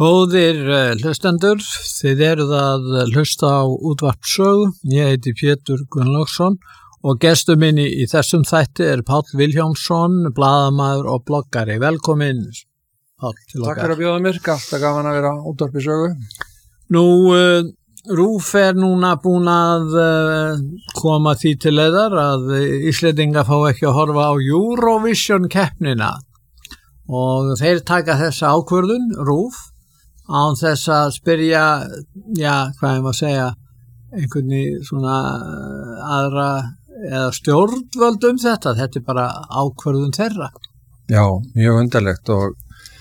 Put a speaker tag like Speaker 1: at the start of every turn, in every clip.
Speaker 1: Góðir hlustendur, þið eruð að hlusta á útvarp Sögu. Ég heiti Pétur Gunnlaugsson og gestur minni í þessum þætti er Páll Vilhjálmsson, blaðamaður og bloggari. Velkomin, Páll, til okkar.
Speaker 2: Takk fyrir að bjóða mér, alltaf gaman að vera á útvarpi Sögu.
Speaker 1: Nú, RÚV núna búin að koma því til leiðar að Íslendingar fá ekki að horfa á Eurovision keppnina og þeir taka þessa ákvörðun, RÚV, án þess að spyrja, hvað ég má segja, einhvern í svona aðra eða stjórnvöld þetta er bara ákvörðun þeirra.
Speaker 2: Já, mjög undarlegt og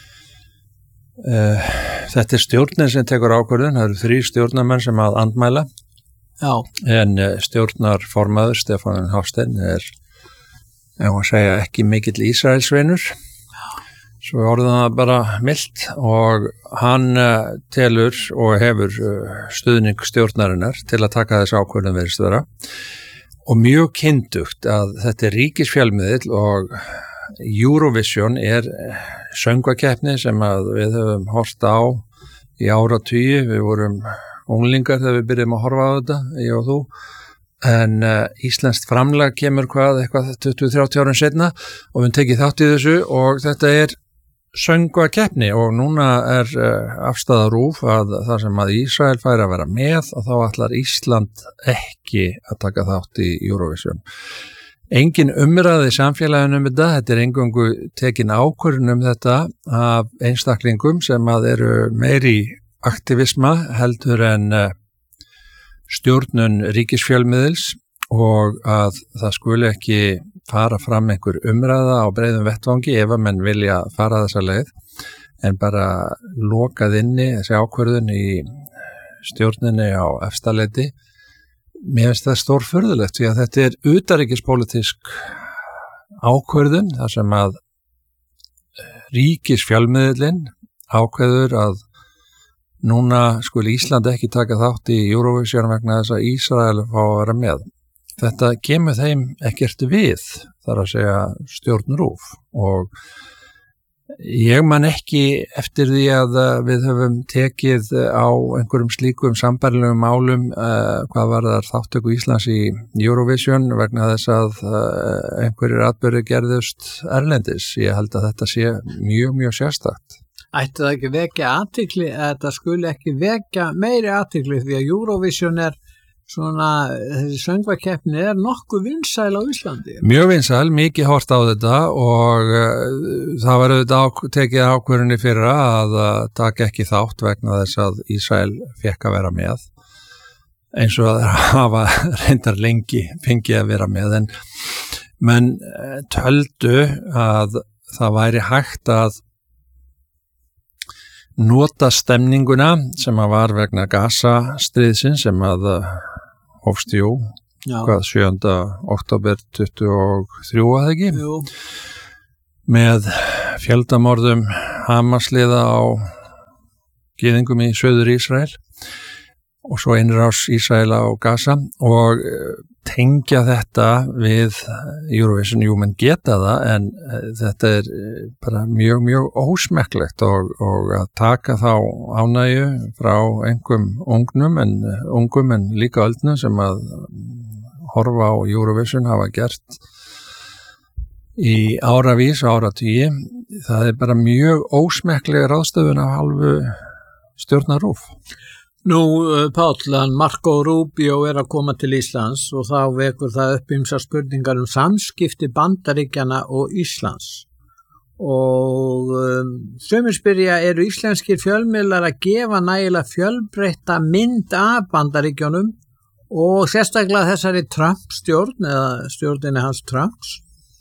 Speaker 2: þetta er stjórnin sem tekur ákvörðun, það eru 3 stjórnarmenn sem að andmæla.
Speaker 1: Já. En
Speaker 2: stjórnarformaður Stefán Hafstein er, ég má segja, ekki mikill Ísraelsvinur. Svo orðum það bara milt og hann telur og hefur stuðning stjórnarinnar til að taka þessi ákvörðun virðist vera og mjög kyndugt að þetta er ríkisfjölmiðill og Eurovision er söngvakeppni sem að við höfum horft á í áratugi, við vorum unglingar þegar við byrjum að horfa á þetta, ég og þú, en íslenskt framlag kemur eitthvað 20-30 árum seinna og við tekið þátt í þessu og þetta er söngvakeppni og núna er afstaða RÚV að það sem að Ísrael fær að vera með og þá ætlar Ísland ekki að taka þátt í Eurovision. Engin umræði í samfélaginu þetta er eingöngu tekin ákvörðun þetta af einstaklingum sem að eru meiri aktivisma heldur en stjórnun ríkisfjölmiðils og að það skuli ekki fara fram einhver umræða á breiðum vettvangi ef að menn vilja fara þessa leið en bara lokað inni þessi ákvörðun í stjórninni á efstaleiti. Mér finnst það stórfurðulegt því að þetta er utanríkispólitísk ákvörðun þar sem að ríkisfjölmiðillinn ákveður að núna skuli Ísland ekki taka þátt í Eurovision vegna þess að Ísrael fá að vera með. Þetta kemur þeim ekkert við, þar að segja stjórn RÚV og ég man ekki eftir því að við höfum tekið á einhverjum slíkum sambærilegum málum hvað var það þáttöku Íslands í Eurovision vegna þess að einhverjir atburðir gerðust erlendis. Ég held að þetta sé mjög, mjög sérstakt.
Speaker 1: Ætti það ekki vekja athygli, þetta skuli ekki vekja meiri athygli því að Eurovision þessi söngvakeppni er nokkuð vinsæl á Íslandi.
Speaker 2: Mjög vinsæl, mikið hort á þetta og það var auðvitað tekið ákvörðunni fyrir að taka ekki þátt vegna þess að Ísrael fékk að vera með eins og að hafa reyndar lengi fengið að vera með en menn töldu að það væri hægt að nota stemninguna sem að var vegna Gaza-stríðsins sem að hófst 7. október 23 að ekki
Speaker 1: Jú.
Speaker 2: með fjöldamorðum Hamasliða á gyðingum í Suður Ísrael og svo innrás Ísrael á Gaza og tengja þetta við Eurovision, menn geta það en þetta er bara mjög, mjög ósmekklegt og að taka þá ánægju frá einhverjum ungum en líka öldnum sem að horfa á Eurovision hafa gert í áravís og áratugi. Það er bara mjög ósmekkleg ráðstöfun af hálfu stjórnar RÚV.
Speaker 1: Nú, Páll, Marco Rubio er að koma til Íslands og þá vekur það upp ýmsar spurningar samskipti Bandaríkjanna og Íslands. Og sumir spyrja, eru íslenskir fjölmiðlar að gefa nægilega fjölbreytta mynd af Bandaríkjunum og sérstaklega þessari Trump-stjórn eða stjórninni hans Trumps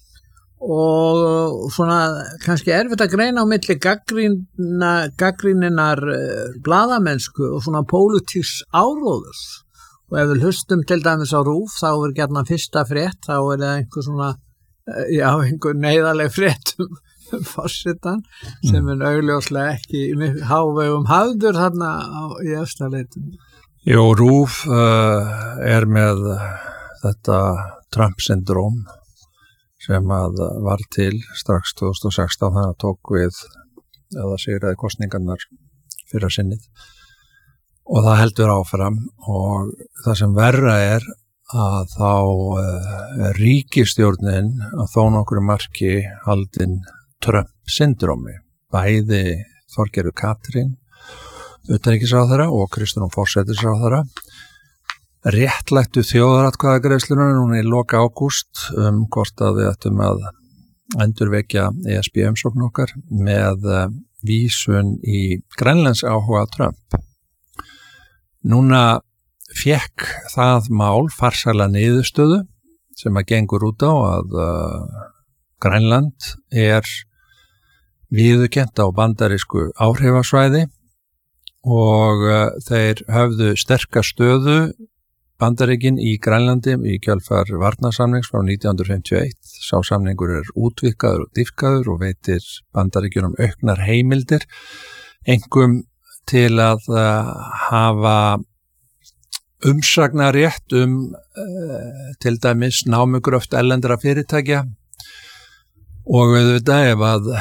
Speaker 1: og svona kannski erfitt að greina á milli gagnrýninnar blaðamennsku og svona pólitísks áróðurs og ef við hlustum til dæmis á RÚV þá er gjarnan fyrsta frétt þá er það einhver neyðarleg frétt forsetan sem er augljóslega ekki hávegum hafður þarna í efstaleitinu.
Speaker 2: Jú, RÚV er með þetta Trump-syndróm sem að var til strax 2016 þannig að tók við eða sigraði kosningarnar fyrra sinnið og það heldur áfram og það sem verra að þá ríkisstjórnin að þó nokkru marki haldin Trump-syndrómi, bæði Þorgerður Katrín, utanríkisráðherra og Kristrún forsætisráðherra réttlættu þjóðaratkvæðagreiðsluna núna í loka ágúst hvort að við ættum að endurvekja ESB umsókn okkar með vísun í Grænlands áhuga Trump. Núna fékk það mál farsæla niðurstöðu sem að gengur út á að Grænland viðurkennt á bandarísku áhrifasvæði og þeir höfðu sterka stöðu Bandaríkin í Grænlandi í kjölfar varnarsamnings frá 1951. Sá samningur útvíkkaður og dýpkaður og veitir Bandaríkjunum auknar heimildir, einkum til að hafa umsagnarétt til dæmis námugröft erlendra fyrirtækja og auðvitað ef að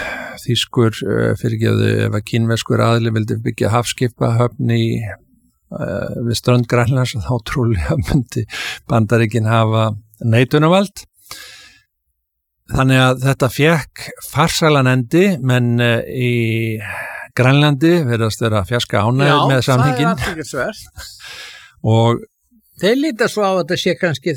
Speaker 2: ef að kínverskur aðili vildi byggja hafskipahöfn við strönd Grænlands þá trúlega myndi Bandaríkin hafa neitunarvald. Þannig að þetta fékk farsælan endi, menn í Grænlandi verðast vera fjarska ánægð með samningin.
Speaker 1: Já, það athyglisvert.
Speaker 2: Og
Speaker 1: þeir líta svo á að þetta sé kannski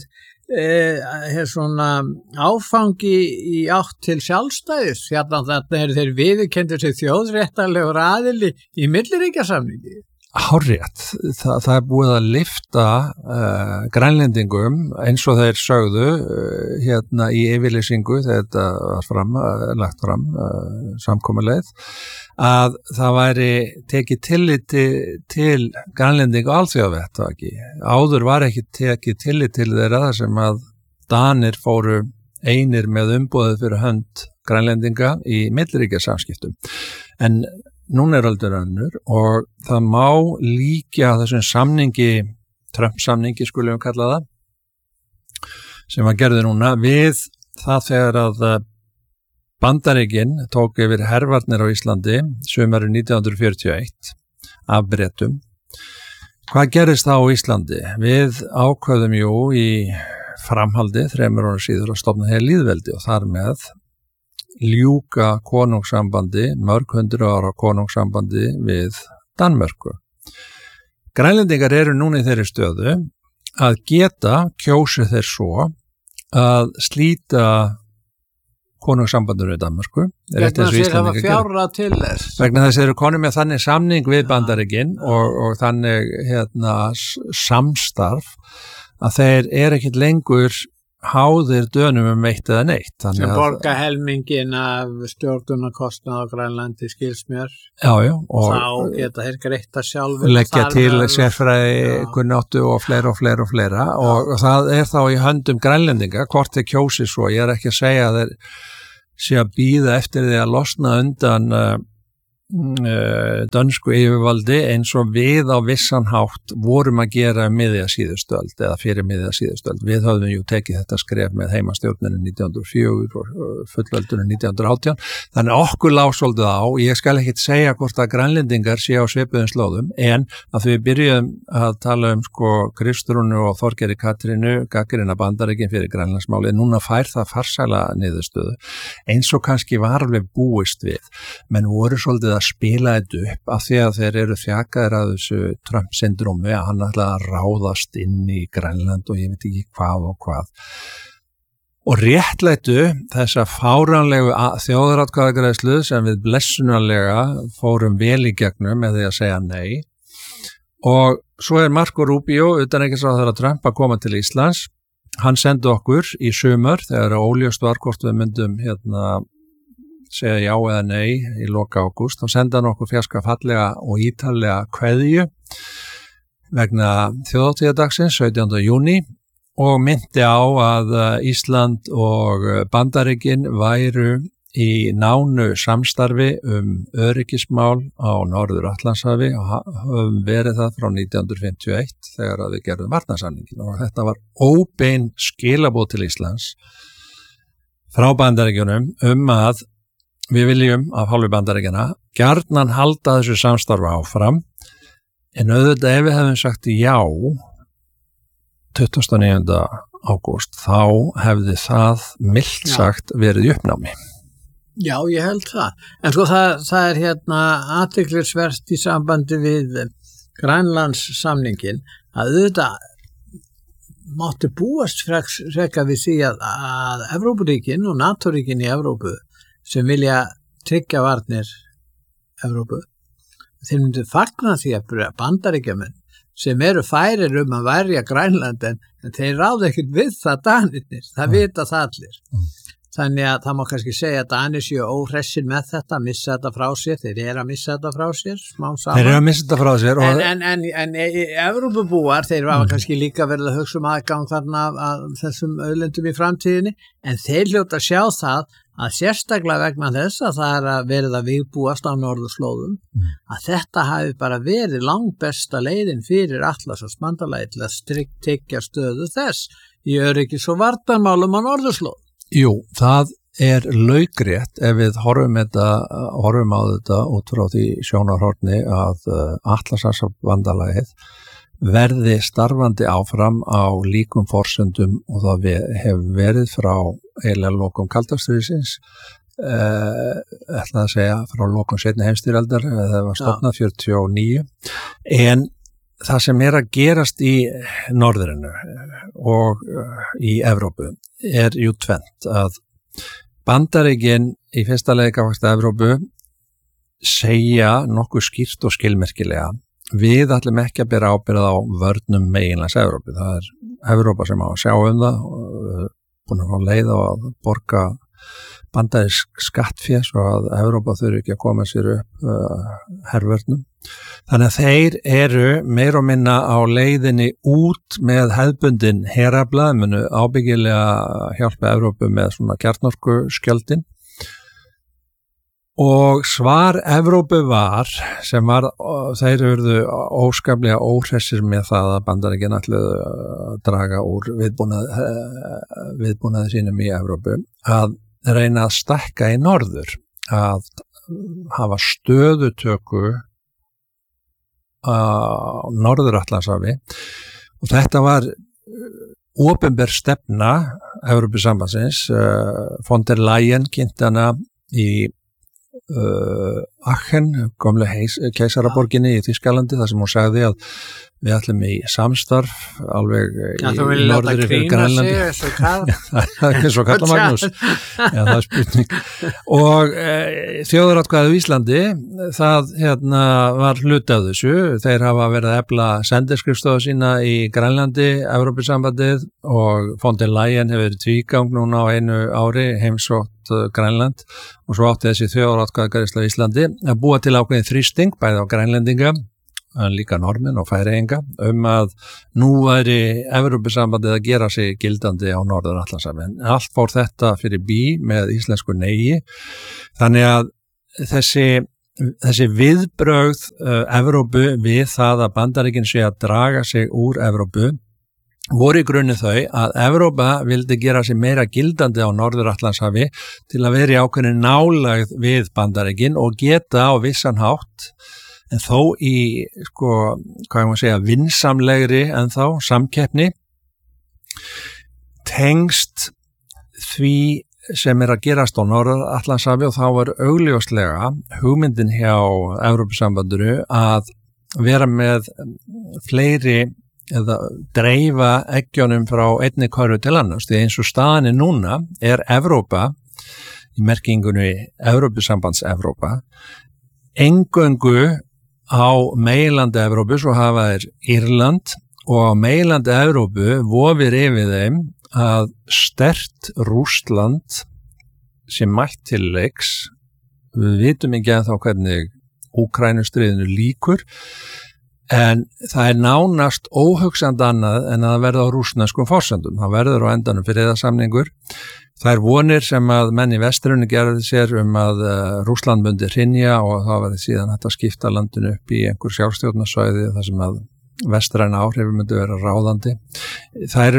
Speaker 1: svona áfangi í átt til sjálfstæðis. Þarna þeir viðurkenndir sig þjóðréttarlegur aðili í milliríkjasamningi.
Speaker 2: Hárrétt, það búið að lyfta grænlendingum eins og þeir sögðu hérna í yfirlýsingu þegar þetta var lagt fram samkomuleið að það væri tekið tillit til grænlendinga á alþjóðavettvaki. Áður var ekki tekið tillit til þeirra þar sem að Danir fóru einir með umboðið fyrir hönd grænlendinga í milliríkjasamskiptum. En núna aldur önnur og það má líkja þessum samningi, Trump-samningi skulum við kalla það, sem var gerði núna við það þegar að Bandaríkin tók yfir hervarnir á Íslandi sumarið 1941 af Bretum. Hvað gerist það á Íslandi? Við ákveðum í framhaldi 3 ára síður að stofna hér lýðveldi og þar með ljúka konungssambandi, mörg 100 ára konungssambandi við Danmörku. Grænlendingar eru núna í þeirri stöðu að geta kjósið þeir svo að slíta konungssambandinu við Danmörku.
Speaker 1: Vegna þess að fjárra til þess.
Speaker 2: Vegna þess að þeir eru konum með þannig samning við Bandaríkin og þannig samstarf að þeir eru ekkit lengur háðir Dönum eitt eða neitt.
Speaker 1: Sem borga helmingin af stjórnunarkostnað á Grænlandi skils mér.
Speaker 2: Já,
Speaker 1: og þá geta þeir greitt að sjálfur.
Speaker 2: Leggja til sérfræði kunnáttu og fleira. Og það þá í höndum Grænlendinga, hvort þeir kjósi svo. Ég ekki að segja að þeir sé að bíða eftir því að losna undan dönsku yfirvaldi eins og við á vissan hátt vorum að gera miðja síðustöld eða fyrir miðja síðustöld. Við höfðum tekið þetta skref með heimastjórninu 1904 og fullveldinu 1918. Þannig okkur lásóldu á, ég skal ekkit segja hvort að grænlendingar sé á svipuðum slóðum, en að við byrjuðum að tala Kristrúnu og Þorgerði Katrínu gagnrýna Bandaríkin fyrir Grænlandsmálið. Núna fær það farsæla niðurstöðu eins og kannski var alveg búist við, menn voru svolítið að spila þetta upp af því að þeir eru þjakaðir að þessu Trump-syndrómi að hann ætla að ráðast inn í Grænland og ég veit ekki hvað. Og réttlættu þessa fáránlegu þjóðaratkvæðagreiðslu sem við blessunarlega fórum vel í gegnum með því að segja nei. Og svo Marco Rubio, utanríkisráðherra Trump, að koma til Íslands. Hann sendi okkur í sumar þegar óljóst var hvort við myndum segja já eða nei í loka ágúst, þá senda hann okkur fjarska fallega og ítarlega kveðju vegna þjóðhátíðardagsins 17. júní og myndi á að Ísland og Bandaríkin væru í nánu samstarfi öryggismál á Norður-Atlantshafi og höfum verið það frá 1951 þegar við gerðum varnarsamningin og þetta var óbein skilaboð til Íslands frá Bandaríkjunum að við viljum af hálfu Bandaríkjanna gjarnan halda þessu samstarfi áfram, en auðvitað ef við hefum sagt já 29. ágúst, þá hefði það milt sagt verið í uppnámi.
Speaker 1: Já, ég held það. En sko það er hérna athyglisvert í sambandi við Grænlandssamningin að auðvitað mátti búast freka við því að Evrópuríkin og NATO-ríkin í Evrópu sem vilja tryggja varnir Evrópu, þeir myndu fagna því að Bandaríkjamenn sem eru færir að verja Grænland en þeir ráða ekkert við það Danirnir, það vita það allir. Þannig að það má kannski segja að Danir séu óhressir með þetta, missa þetta frá sér, þeir eru að missa þetta frá sér, smám saman.
Speaker 2: Þeir eru að missa þetta frá sér.
Speaker 1: En Evrópubúar, þeir hafa kannski líka verið að hugsa aðgang þarna af þessum auðlendum í framtíðinni, en þeir hljóta að sjá það að sérstaklega vegna þess að það er að verið að vígbúast á norðurslóðum, að þetta hafi bara verið langbesta leiðin fyrir Atlantshafsbandalagið til að tryggja stöðu þess í öryggis- og varnarmálum á norðurslóð.
Speaker 2: Jú, það er laukrétt ef við horfum á þetta út frá því sjónarhorni að Atlantshafsbandalagið verði starfandi áfram á líkum forsendum og það hefur verið frá eiginlega lokum kaldastríðsins, ætla að segja frá lokum seinni heimsstyrjaldar, það var stofnað 49, en það sem er að gerast í norðrinu og í Evrópu er jú tvennt, að Bandaríkin í fyrsta leið gagnvart Evrópu segja nokkuð skýrt og skilmerkilega: við ætlum ekki að bera ábyrgð á vörnum meginlands Evrópu. Það er Evrópa sem á að sjá það og búin að fá leið á að borga bandarísk skattfé svo að Evrópa þurfi ekki að koma sér upp hervörnum. Þannig að þeir eru meira og minna á leiðinni út með hefðbundin herafla, munu ábyggilega hjálpa Evrópu með svona kjarnorkuskjöldin. Og svar Evrópu var, sem var, þeir urðu óskaplega óhressir með það að Bandaríkin ætluðu að draga úr viðbúnaði sínum í Evrópu, að reyna að stækka í norður, að hafa stöðutöku á Norður-Atlantshafi, og þetta var opinber stefna Evrópusambandsins. Von der Leyen kynnti hana í Aachen, gömlu keisaraborginni í Þýskalandi, þar sem hún sagði að við ætlum í samstarf alveg í norðri fyrir Grænlandi. Það er ekki svo kalla Magnús. Já, það er spurning. Og þjóðaratkvæðið í Íslandi, það var hluti af þessu. Þeir hafa verið að efla sendiskrifstofu sína í Grænlandi, Evrópusambandið, og von der Leyen hefur verið tvígang núna á einu ári heimsótt Grænland, og svo átti þessi þjóðaratkvæðagreiðsla í Íslandi að búa til ákveðin þrýsting bæði á Grænlendinga, líka Norðmenn og Færeyinga, að nú væri Evrópusambandið að gera sig gildandi á Norður-Atlantshafi. Allt fór þetta fyrir bí með íslensku neigi. Þannig að þessi viðbrögð Evrópu við það að Bandaríkin sé að draga sig úr Evrópu voru í grunni þau að Evrópa vildi gera sig meira gildandi á Norður-Atlantshafi til að vera í ákveðin nálægð við Bandaríkin og geta á vissan hátt, en þó í, hvað ég má segja, vinsamlegri en þá samkeppni, tengst því sem er að gerast á Norður-Atlantshafi, og þá var augljóslega hugmyndin hjá Evrópusambandinu að vera með fleiri eða dreifa eggjónum frá einni körfu til annars, því eins og staðan er núna er Evrópa, í merkingunni Evrópusambands Evrópa, eingöngu á meginlandi Evrópu, svo hafa þeir Írland, og á meginlandi Evrópu vofir yfir þeim að sterkt Rússland sem mætt til leiks. Við vitum ekki ennþá hvernig Úkraínustríðinu lýkur, en það er nánast óhugsandi annað en að það verða á rússneskum forsendum. Það verður á endanum friðarsamningur. Það er vonir sem að menn í vestrinu gerði sér að Rússland myndi hrynja og það verði síðan hægt að skipta landinu upp í einhver sjálfstjórnarsvæði þar sem að vestræna áhrif myndu vera ráðandi. Þær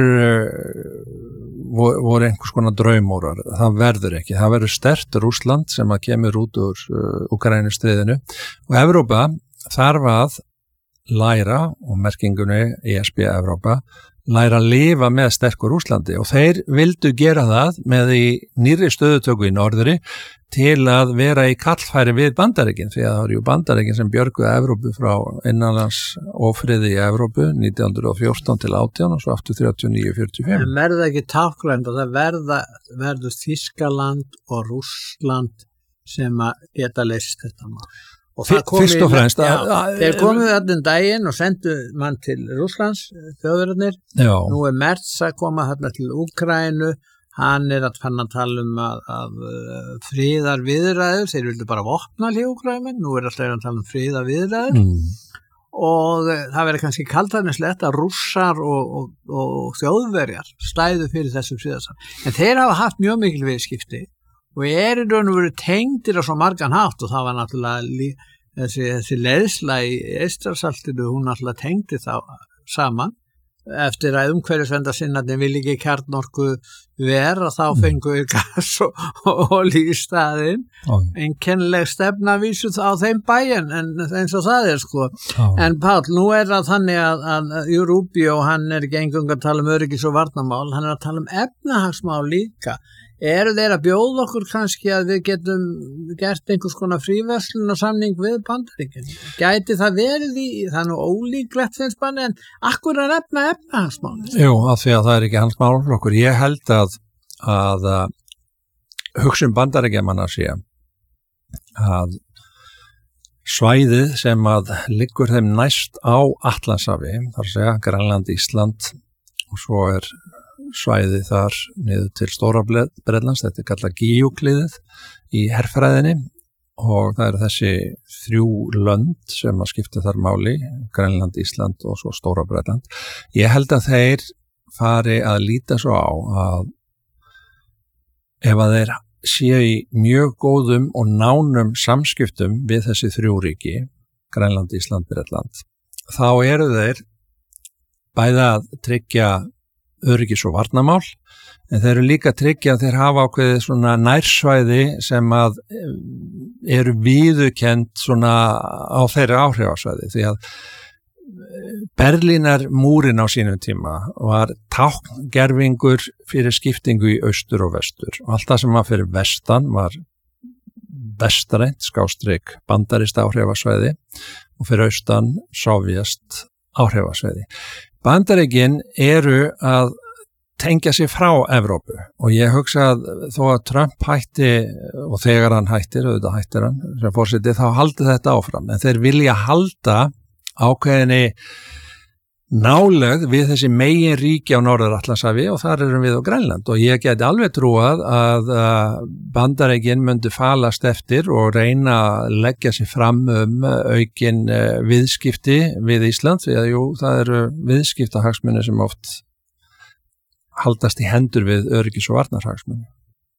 Speaker 2: voru einhvers konar draumórar. Það verður ekki. Það verður sterkt Rússland sem að kemur út úr Úkraínustríðinu og Evrópa þarf að læra og merkingunni ESB Evrópa læra að lifa með sterkur Rússlandi og þeir vildu gera það með í nýrri stöðutöku í norðri til að vera í kallfæri við Bandaríkin því að það eru Bandaríkin sem björguðu Evrópu frá innanlands ófriði í Evrópu 1914 til 18 og svo aftur 39-45.
Speaker 1: En verða ekki tákgrænt og það verður Þýskaland og Rússland sem að geta leyst þetta mál.
Speaker 2: Fyrst og fremst
Speaker 1: þeir komuðu allir daginn og sendu mann til Rússlands, þjóðverðarnir. Nú Merz að koma þarna til Úkraínu, hann að fann að tala að friðar viðræður, þeir vildu bara vopna í Úkraínu, nú alltaf að tala friðar viðræður og það verður kannski kaldhæðnislegt að Rússar og þjóðverjar stæðu fyrir þessu friðarsamning. En þeir hafa haft mjög mikil viðskipti og í raun og veru tengdir á svo margan hátt og það var náttúrulega þessi leiðsla í Eystrasaltinu, hún náttúrulega tengdi þá saman eftir að umhverfisverndarsinnarnir vil ekki kjarnorku vera þá fengu við gas og olíu í staðinn einkennileg stefnavísu á þeim bæinn en eins og það sko. En Páll, nú það þannig að Rubio, hann ekki eingöngu að tala öryggis og varnarmál, hann að tala efnahagsmál líka. Eru þeir að bjóða okkur kannski að við getum gert einhvers konar fríverslunarsamning við Bandaríkin? Gæti það verið það nú ólíklegt finnst manni en akkur að nefna efnahagsmál?
Speaker 2: Jú, af því að það ekki hans málflokkur. Ég held að hugsun Bandaríkjamanna sé að svæðið sem að liggur þeim næst á Atlantshafi, þar að segja Grænland, Ísland og svo svæði þar niður til Stóra Bretlands, þetta kallað Gíukliðið í herfræðinni og það eru þessi 3 lönd sem að skipta þar máli, Grænland, Ísland og svo Stóra Bretland. Ég held að þeir fari að líta svo á að ef að þeir séu í mjög góðum og nánum samskiptum við þessi 3 ríki, Grænland, Ísland, Bretland, þá eru þeir bæði að tryggja öryggis og varnarmál, en þeir eru líka tryggja að þeir hafa ákveðið svona nærsvæði sem að eru viðurkennd svona á þeirra áhrifasvæði, því að Berlínar múrin á sínum tíma var tákngervingur fyrir skiptingu í austur og vestur og allt það sem var fyrir vestan var vestrænt / bandarist áhrifasvæði og fyrir austan sovjast áhrifasvæði. Bandaríkin eru að tengja sig frá Evrópu og ég hugsa að þó að Trump hætti og þegar hann hættir, auðvitað hættir hann sem forseti, þá haldi þetta áfram en þeir vilja halda ákveðinni nálegð við þessi megin ríki á Norður-Atlantshafi og þar erum við á Grænland og ég geti alveg trúað að Bandaríkin myndu falast eftir og reyna að leggja sig fram aukin viðskipti við Ísland því að það eru viðskiptahagsmunir sem oft haldast í hendur við öryggis- og varnarhagsmunir.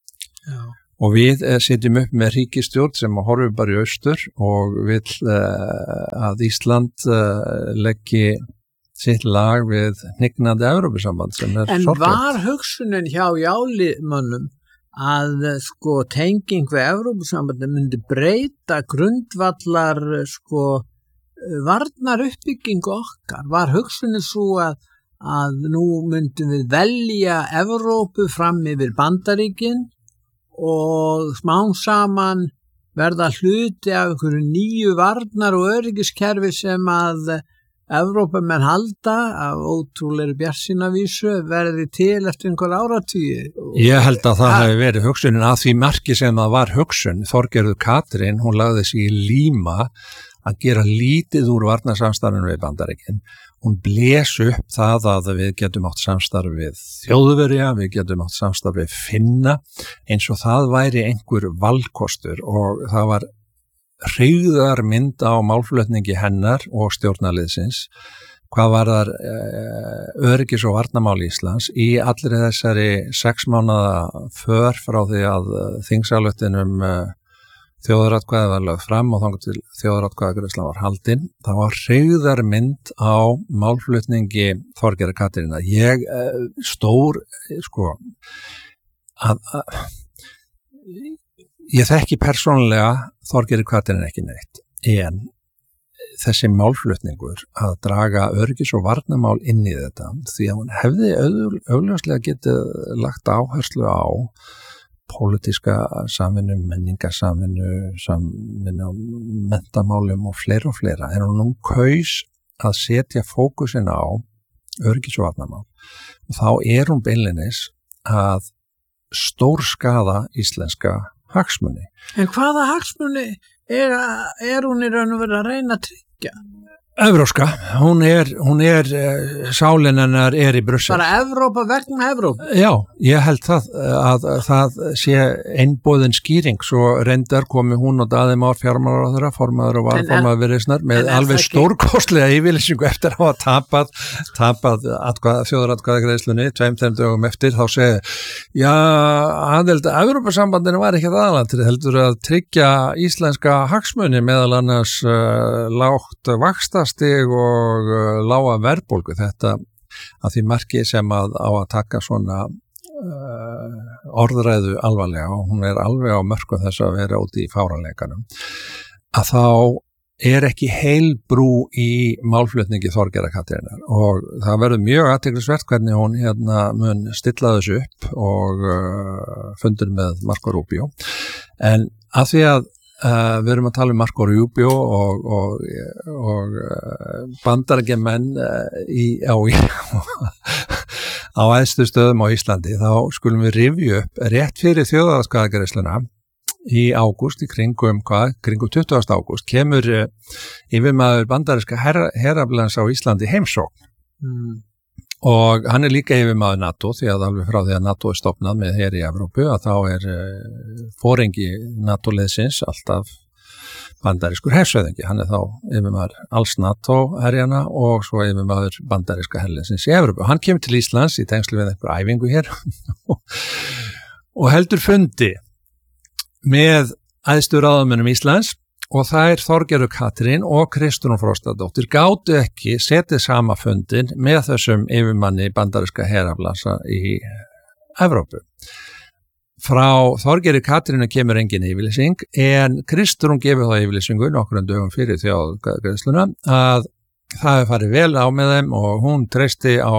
Speaker 2: Og við sitjum upp með ríkisstjórn sem horfum bara í austur og vill að Ísland leggi sitt lag við hnignandi Evrópusamband sem sorglegt. En
Speaker 1: var hugsunin hjá jálimönnum að tenging við Evrópusambandi myndi breyta grundvallar varnar uppbyggingu okkar? Var hugsunin svo að nú myndum við velja Evrópu fram yfir Bandaríkin og smám saman verða hluti af einhverju nýju varnar og öryggiskerfi sem að Evrópumenn halda af ótrúlegri bjartsýnavísu verði til eftir einhver áratugi.
Speaker 2: Ég held að það hefði verið hugsunin að því marki sem það var hugsun. Þorgerður Katrín, hún lagði sig í líma að gera lítið úr varnarsamstarfinu við Bandaríkin. Hún blés upp það að við getum átt samstarf við Þjóðverja, við getum átt samstarf við Finna, eins og það væri einhver valkostur og það var hryggðar mynd á málflutningi hennar og stjórnarliðsins hvað var þar öryggis- og varnarmál Íslands í allri þessari 6 mánaða för frá því að þingsályktun þjóðaratkvæði var lögð fram og þangað til þjóðaratkvæðagreiðslan var haldin, það var hreigðarmynd á málflutningi Þorgerðar Katrínar. Ég ég þekki persónulega Þorgerði Katrínar ekki neitt, en þessi málflutningur að draga öryggis- og varnarmál inn í þetta, því að hún hefði augljóslega getið lagt áherslu á pólitíska samvinnu, menningarsamvinnu, samvinnu á menntamálum og fleira, en hún kaus að setja fókusinn á öryggis- og varnarmál. Og þá hún beinleinis að stórskaða íslenska hagsmuni.
Speaker 1: En hvaða hagsmuni er hún í raun og veru að reyna að tryggja?
Speaker 2: Evrópska, hún er sálin hennar í Brussel.
Speaker 1: Bara Evrópa vegna Evrópu?
Speaker 2: Já, ég held að það sé einboðin skýring, svo reyndar komi hún og Daði Már fjármálaráðherra, formaður og varaformaður Viðreisnar með alveg stórkostlega yfirlýsingu eftir að hafa tapað þjóðaratkvæðagreiðslunni 2-3 dögum eftir, þá segi já, aðild að Evrópusambandinu var ekki aðalatriði, heldur að tryggja íslenska hagsmuni, meðal annars lágt vaxtastig og lága verðbólgu, þetta að því marki sem á að taka svona orðræðu alvarlega, og hún alveg á mörkum þess að vera úti í fáranleikanum, að þá ekki heil brú í málflutningi Þorgerðar Katrínar, og það verður mjög athyglisvert hvernig hún mun stilla þessu upp og fundur með Marco Rubio, en að því að við erum að tala um Marco Rubio og bandaríkjamenn á æðstu stöðum á Íslandi, þá skulum við rifja upp rétt fyrir þjóðaratkvæðagreiðsluna í ágúst, í kringum 20. ágúst, kemur yfirmaður bandaríska heraflans á Íslandi heimsókn. Og hann líka yfirmaður NATO, því að alveg frá því að NATO stofnað með her í Evrópu, að þá foringi NATO-liðsins alltaf bandarískur hersöðingi. Hann þá yfirmaður alls NATO-herjana og svo yfirmaður bandaríska herliðsins í Evrópu. Hann kemur til Íslands í tengslu við einhver æfingu hér og heldur fundi með æðstu ráðamönnum Íslands, og þær Þorgerður Katrín og Kristrún Frostadóttir gátu ekki setið sama fundin með þessum yfirmanni bandaríska heraflansa í Evrópu. Frá Þorgerði Katrínu kemur engin yfirlýsing, en Kristrún gefur þá yfirlýsingu nokkrum dögum fyrir þjóðaratkvæðagreiðsluna að það farið vel á með þeim, og hún treysti á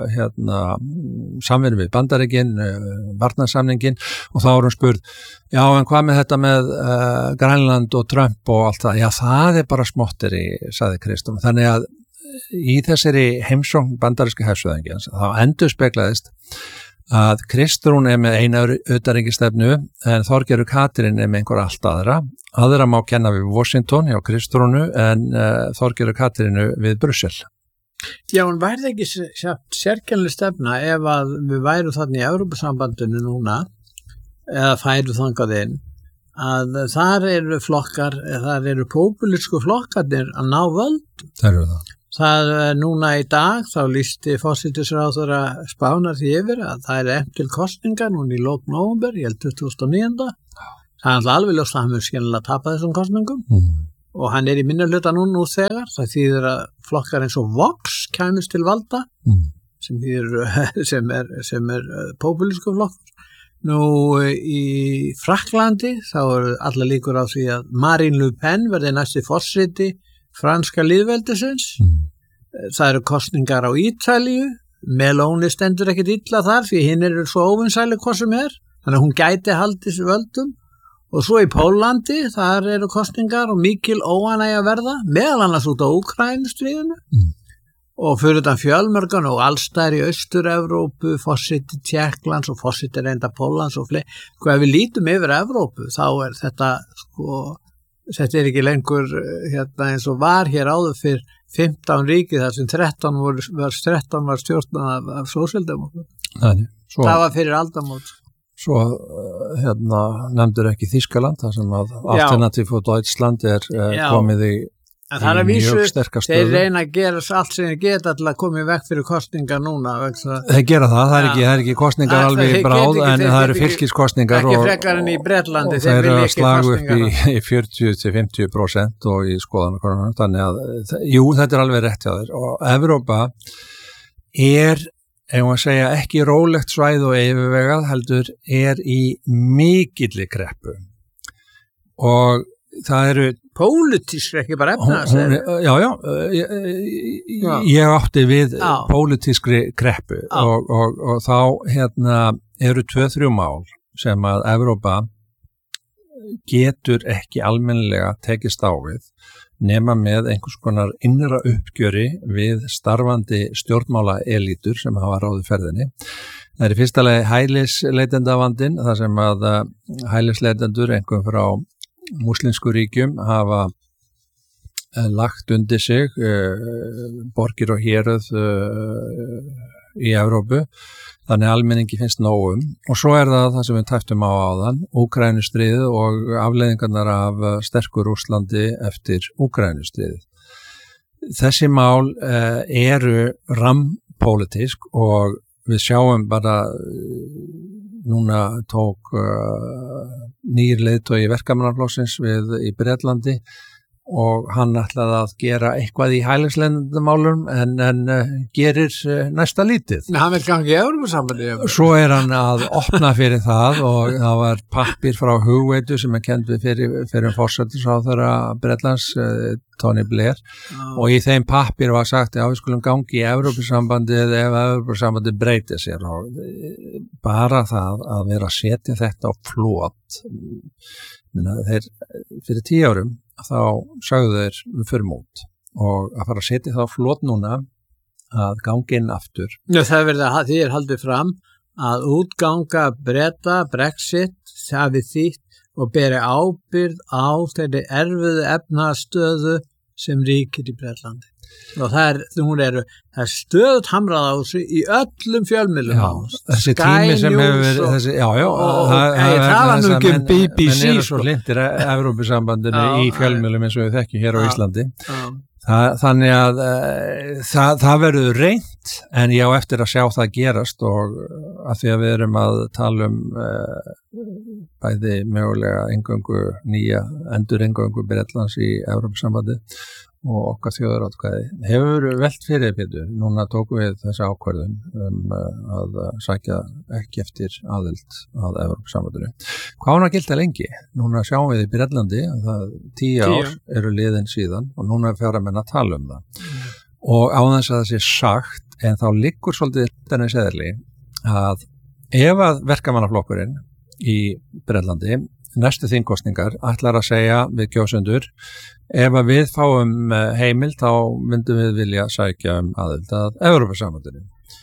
Speaker 2: samvinnu við Bandaríkin, varnarsamningin, og þá hún spurð, já, en hvað með þetta með Grænland og Trump og allt það? Já, það bara smotteri, sagði Kristrún. Þannig að í þessari heimsókn bandaríska hersöðingjans, þá endurspeglaðist að Kristrún með eina utanríkisstefnu, en Þorgerður Katrín með einhver allt aðra má kenna við Washington hjá Kristrúnu, en Þorgerður Katrínu við Brussel.
Speaker 1: Já, en væri ekki sérkennileg stefna ef að við væru þarna í Evrópusambandinu núna, eða færu þangað inn, að þar flokkar, þar populísku flokkarnir að ná völd.
Speaker 2: Það það.
Speaker 1: Það núna í dag, þá lýsti forsætisráðherra Spánar því yfir að það efnt til kosningar núna í lok nóvember, ég held 2009. Það alveg ljóst að hann mun skiljanlega tapa þessum kosningum, og hann í minnihluta nú þegar. Það þýðir að flokkar eins og Vox kæmist til valda, sem populísku flokkur. Nú í Frakklandi þá allar líkur á því að Marine Le Pen verði næsti forseti franska lýðveldisins. Það kosningar á Ítalíu, Meloni stendur ekkert illa þar því hinn svo óvinsæli hvað sem þannig að hún gæti haldið völdum. Og svo í Pólandi, þar kosningar og mikil óánægja verða, meðal annars út á Úkraínustríðinu, og fyrir þetta fjölmörgan og allstæðar í Austur-Evrópu, forseti Tékklands og forseti reynda Póllands og fleiri. Ef við lítum yfir Evrópu, þá þetta þetta ekki lengur eins og var hér áður fyrir 15 ríki, þar sem 13 var stjórnað af sósíaldemókrötum. Það var fyrir aldamót.
Speaker 2: Svo nefndur ekki Þýskaland, þar sem að Alternativ for Deutschland komið í
Speaker 1: En það er að vísu,
Speaker 2: mjög sterka
Speaker 1: þeir
Speaker 2: stöðu.
Speaker 1: reyna að gera allt sem þeir geta til að koma í vekk fyrir kosningar núna.
Speaker 2: Þeir gera það, það er ekki kosningar alveg í bráð, en það eru fylkiskosningar
Speaker 1: ekki frekar en í Bretlandi,
Speaker 2: og þeir eru að slaga upp í 40-50% og í skoðanakonunum, þannig að, jú, þetta er alveg rétt hjá þeir og Evrópa er, ef maður segja, ekki rólegt svæð og yfirvegað, heldur er í mikilli kreppu og það eru
Speaker 1: pólitísk, ekki bara
Speaker 2: ég átti við pólitískri kreppu og þá eru 2-3 mál sem að Evrópa getur ekki almennilega tekist á við nema með einhvers konar innra uppgjöri við starfandi stjórnmála elítur sem hafa ráðið ferðinni. Það er í fyrsta lagi hælisleitendavandinn, þar sem að hælisleitendur einhverjum frá múslimsku ríkjum hafa lagt undir sig borgir og héröð í Evrópu, þannig almenningi finnst nógum og svo er það sem við tæftum á áðan, Úkraínustríðið og afleiðingarnar af sterku Rússlandi eftir Úkraínustríðið. Þessi mál eru rammpólitísk og við sjáum bara núna tók nýr leiðtogi verkamannaflokksins við í Bretlandi og hann ætlaði að gera eitthvað í hælisleitendamálum en gerir næsta lítið.
Speaker 1: Hann vil gangi í Evrópusambandið.
Speaker 2: Svo er hann að opna fyrir það og það var pappir frá Hugveitu sem kennd við fyrir forsætisráðherra Bretlands, Tony Blair, og í þeim pappir var sagt að við skulum gangi í Evrópusambandið ef Evrópusambandið breytir sér og bara það að vera að setja þetta á flot. Þeir fyrir 10 árum þá sagðu þeir við förum út og að fara að setja þá flott núna að gangi inn aftur.
Speaker 1: Já, það verður að því haldið fram að útganga Breta, Brexit, það við þýtt og beri ábyrgð á þeirri erfiðu efnahagsstöðu sem ríkir í Bretlandi. Og það er stöðut hamrað á þessu í öllum fjölmiðlum.
Speaker 2: Þessi tími sem hefur verið
Speaker 1: ég tala nú ekki um BBC.
Speaker 2: Menn eru svo hlindir Evrópusambandinu í fjölmiðlum eins og við þekkjum hér á Íslandi. Þannig að það verður reynt en ég á eftir að sjá það gerast og að því að við erum að tala um bæði mögulega endur eingöngu Bretlands í Evrópusambandi og okkar þjóðaratkvæði hefur velt fyrir Pétur. Núna tókum við þessa ákvörðun að sækja ekki eftir aðild að Evrópusambandinu. Hvað hún að gilda lengi? Núna sjáum við í Bretlandi að það 10 ár eru liðin síðan og núna fjara menn að tala um það. Og á þess að það sé sagt en þá liggur svolítið þennan seðli að ef að verkamannaflokkurinn í Bretlandi næstu þingkosningar ætlar að segja við kjósendur ef að við fáum heimild þá myndum við vilja sækja aðild að Evrópusambandinu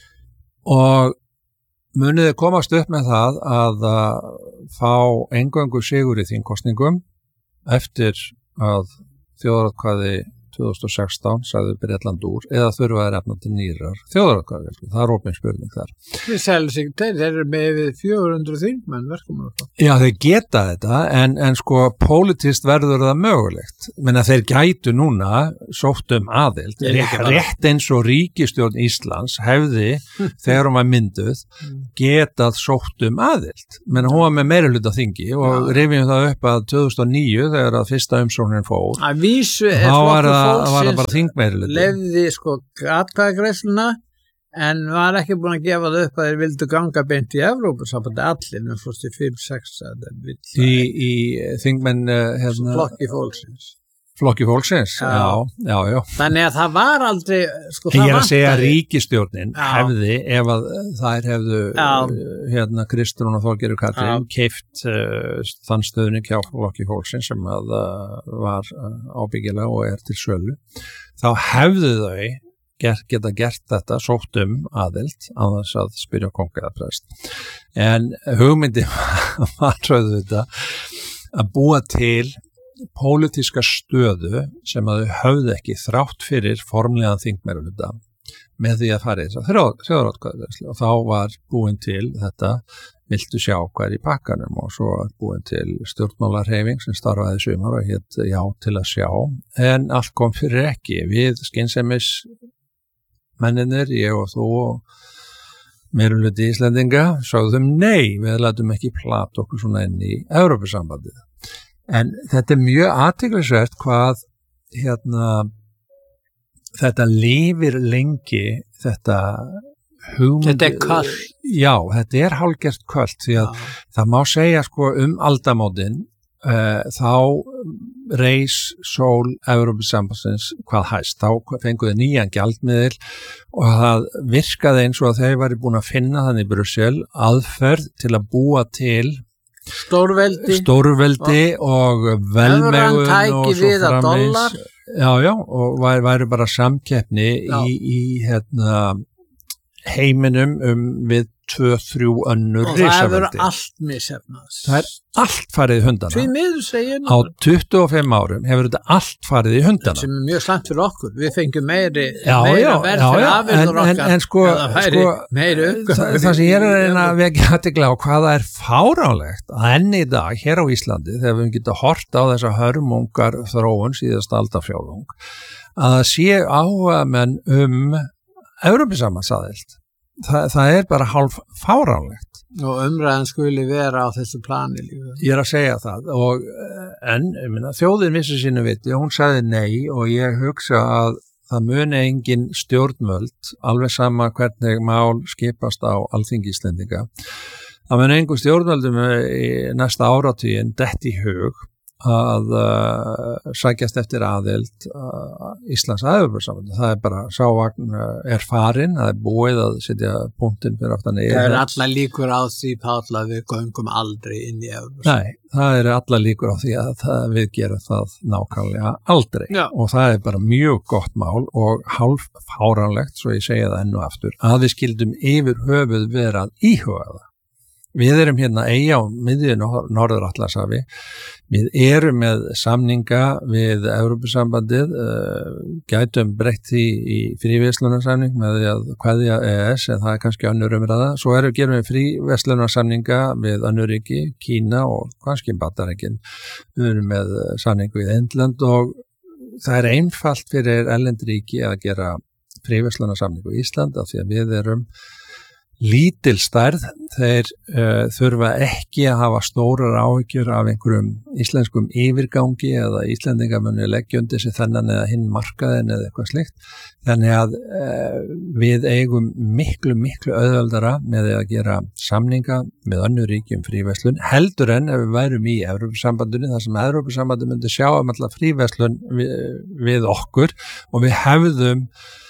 Speaker 2: og munið komast upp með það að fá eingöngu sigur í þingkosningum eftir að þjóðaratkvæði 2016 sagði Bretland úr eða þurfa að efna til nýrar þjóðaratkvæði. Það er opin spurning þar.
Speaker 1: Þeir eru með 400 þingmenn verkamannaflokks.
Speaker 2: Já, þeir geta þetta en sko pólitískt verður það mögulegt. Menna þeir gætu núna sótt aðild. Rétt eins og ríkisstjórn Íslands hefði þegar hún var mynduð getað sótt aðild. Menna hún var með meirihluta þingi og rifjum það upp að 2009 þegar að fyrsta umsóknin fór.
Speaker 1: Að vísu
Speaker 2: var bara þingmeirihluti.
Speaker 1: Lefði sko atkvæðagreiðsluna en var ekki búin að gefa það upp að þeir vildu ganga beint í Evrópusambandi allir, en fórst í 5-6
Speaker 2: í þingmenn Flokki fólksins, já.
Speaker 1: Þannig að það var aldrei sko,
Speaker 2: ég er að segja að ríkisstjórnin hefði, ef að þær hefðu Kristrún og Þorgerður Katrín keypt þann stöðning hjá Flokki fólksins sem að var ábyggilega og er til sölu, þá hefðu þau geta gert þetta sótt aðild á þess að spyrja kóng eða prest. En hugmyndi var þetta að búa til pólitíska stöðu sem að þau höfðu ekki þrátt fyrir formlegan þingmeirihluta með því að fara í þessa þjóðaratkvæðagreiðslu og þá var búin til þetta viltu sjá hvað í pakkanum og svo búin til stjórnmálarhreyfing sem starfaði sumar og hét já til að sjá en allt kom fyrir ekki við skynsemis menninir, ég og þú og meirihluti Íslendinga sögðum nei, við látum ekki plata okkur svona inn í Evrópusambandið en þetta mjög athyglisvert hvað þetta lifir lengi þetta hugmynd
Speaker 1: Þetta köld.
Speaker 2: Já, þetta hálfgert köld því að það má segja sko aldamótin þá reis sól Evrópusambandsins hvað hæst, þá fenguðu nýjan gjaldmiðil og það virkaði eins og að þau væri búin að finna þannig í Brussel aðferð til að búa til stórveldi og velmegun og svo framvegis já, og væri bara samkeppni í heiminum við 2-3 önnur
Speaker 1: risaveldi. Og það hefur allt misjafnast.
Speaker 2: Það allt farið í hundana.
Speaker 1: Því miður segir
Speaker 2: á 25 árum hefur þetta allt farið í hundana.
Speaker 1: Sem mjög slæmt fyrir okkur. Við fengjum meira verð fyrir afurðir okkar.
Speaker 2: En það sem ég að reyna að vekja athygli á hvað það fáránlegt að enn í dag hér á Íslandi þegar við getum hort á þessa hörmungar þróun síðast aldafjórðung að sé áhugamenn Evrópusambandsaðild. Það bara hálf fáránlegt.
Speaker 1: Og umræðan skuli vera á þessu plani líka.
Speaker 2: Ég að segja það en þjóðin vissi sínu viti og hún sagði nei og ég hugsa að það muni engin stjórnvöld alveg sama hvernig mál skipast á Alþingi Íslendinga. Það muni engin stjórnvöldum í næsta áratuginn dett í hug að sækjast eftir aðild Íslands Evrópusambandi. Það bara sávagn farin, það búið að setja punktinn fyrir aftan í.
Speaker 1: Það allar líkur á því, Páll, að við göngum aldrei inn í Evrópusambandi.
Speaker 2: Nei, það allar líkur á því að við gerum það nákvæmlega aldrei.
Speaker 1: Já.
Speaker 2: Og það bara mjög gott mál og hálf fáránlegt, svo ég segja það enn og aftur, að við skildum yfir höfuð vera að íhuga það. Við erum hérna eyja á miðju Norður-Atlantshafi. Við erum með samninga við Evrópusambandið, gætum breytt því í fríverslunarsamning með því að kveðja EES, en það kannski önnur umræða. Svo gerum við fríverslunarsamninga við önnur ríki, Kína og kannski Bandaríkin. Við erum með samning við Indland og það einfalt fyrir erlend ríki að gera fríverslunarsamning við Ísland af því að við erum lítil stærð, þeir þurfa ekki að hafa stórar áhyggjur af einhverjum íslenskum yfirgangi eða Íslendingar muni leggja undir sig þennan eða hinn markaðin eða eitthvað slíkt. Þannig að við eigum miklu auðveldara með að gera samninga með önnur ríki fríverslun, heldur en ef við værum í Evrópusambandinu, þar sem Evrópusambandinu myndi sjá alltaf fríverslun við okkur og við hefðum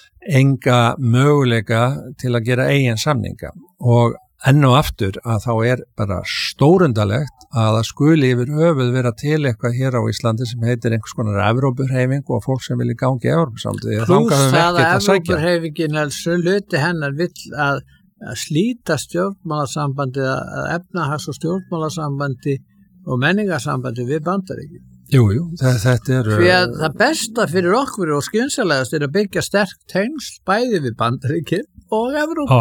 Speaker 2: enga möguleika til að gera eigin samninga og enn og aftur að þá bara stórundalegt að það skuli yfir höfuð vera til eitthvað hér á Íslandi sem heitir einhvers konar Evrópuhreyfing og fólk sem vilja gangi Evrópusambandið.
Speaker 1: Plús það að Evrópuhreyfingin hluti hennar vill að slíta stjórnmálasambandi, að efnahags- og stjórnmálasambandi og menningarsambandi við Bandaríkin.
Speaker 2: Jú, þetta
Speaker 1: Því að það besta fyrir okkur og skynsalegast að byggja sterk tengsl bæði við Bandaríkin og Evrópu.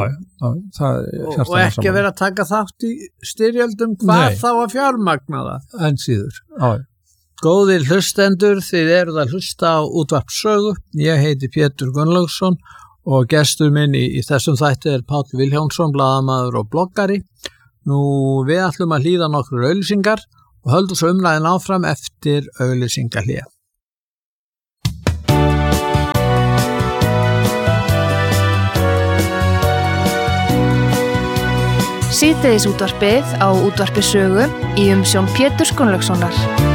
Speaker 1: Og ekki að vera að taka þátt í styrjöldum hvað þá að fjármagna það.
Speaker 2: En síður.
Speaker 1: Góðir hlustendur, þið eruð að hlusta á Útvarp Sögu. Ég heiti Pétur Gunnlaugsson og gestur minn í þessum þætti Páll Vilhjálmsson, blaðamaður og bloggari. Nú, við ætlum að hlýða nokkur auglýsingar og höldum svo umræðin áfram eftir auglýsingahlé.
Speaker 3: Síðdegisútvarpið á Útvarpi Sögu í umsjón Péturs Gunnlaugssonar.